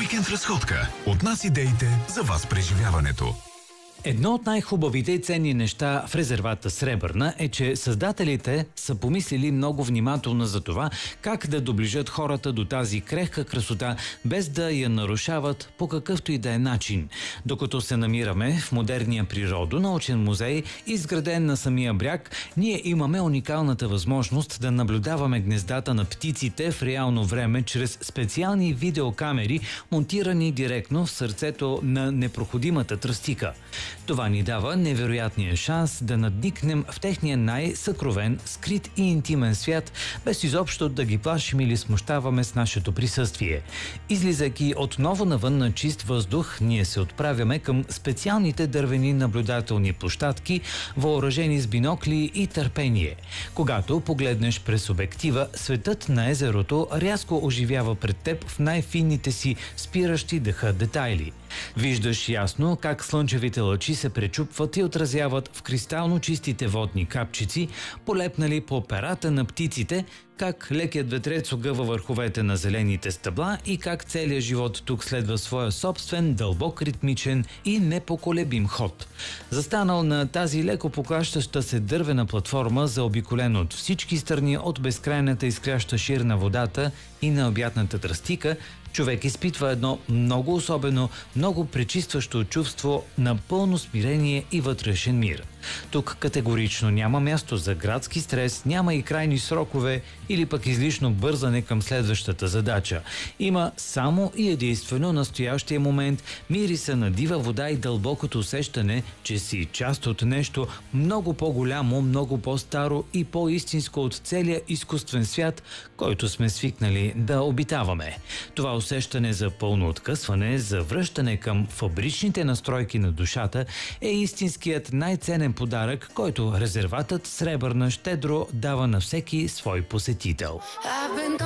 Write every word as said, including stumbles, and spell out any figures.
Уикенд разходка. От нас идеите за вас преживяването. Едно от най-хубавите и ценни неща в резервата Сребърна е, че създателите са помислили много внимателно за това как да доближат хората до тази крехка красота, без да я нарушават по какъвто и да е начин. Докато се намираме в модерния природонаучен музей, изграден на самия бряг, ние имаме уникалната възможност да наблюдаваме гнездата на птиците в реално време чрез специални видеокамери, монтирани директно в сърцето на непроходимата тръстика. Това ни дава невероятния шанс да надникнем в техния най-съкровен, скрит и интимен свят, без изобщо да ги плашим или смущаваме с нашето присъствие. Излизайки отново навън на чист въздух, ние се отправяме към специалните дървени наблюдателни площадки, въоръжени с бинокли и търпение. Когато погледнеш през обектива, светът на езерото рязко оживява пред теб в най-финните си спиращи дъха детайли. Виждаш ясно как слънчевите лъчи се пречупват и отразяват в кристално чистите водни капчици, полепнали по перата на птиците, как лекият ветрец огъва върховете на зелените стъбла и как целият живот тук следва своя собствен, дълбок, ритмичен и непоколебим ход. Застанал на тази леко поклащаща се дървена платформа, заобиколен от всички страни от безкрайната изкряща шир на водата и необятната тръстика, човек изпитва едно много особено, много пречистващо чувство на пълно смирение и вътрешен мир. Тук категорично няма място за градски стрес, няма и крайни срокове или пък излишно бързане към следващата задача. Има само и единствено настоящия момент, мириса на дива вода и дълбокото усещане, че си част от нещо много по-голямо, много по-старо и по-истинско от целия изкуствен свят, който сме свикнали да обитаваме. Това усещане за пълно откъсване, за връщане към фабричните настройки на душата е истинският най-ценен подарък, който резерватът Сребърна щедро дава на всеки свой посетител.